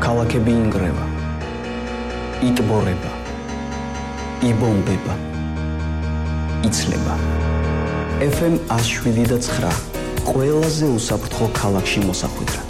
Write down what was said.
ქალაქები ინგრევა, იტბორება, იბომბება, იცლება. FM 107.9 ყველაზე უსაფრთხო ქალაქში მოსახვედრად.